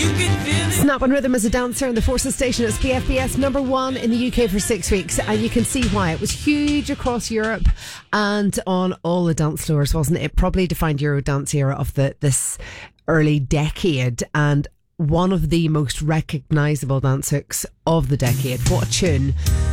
Snap on Rhythm as a dancer in the Forces Station at PFBS #1 in the UK for 6 weeks, and you can see why. It was huge across Europe and on all the dance floors, wasn't it? It probably defined Eurodance era of this early decade, and one of the most recognisable dance hooks of the decade. What a tune.